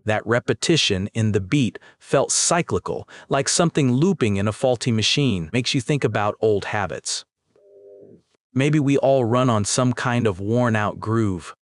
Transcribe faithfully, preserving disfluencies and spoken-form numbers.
That repetition in the beat felt cyclical, like something looping in a faulty machine. Makes you think about old habits. Maybe we all run on some kind of worn-out groove.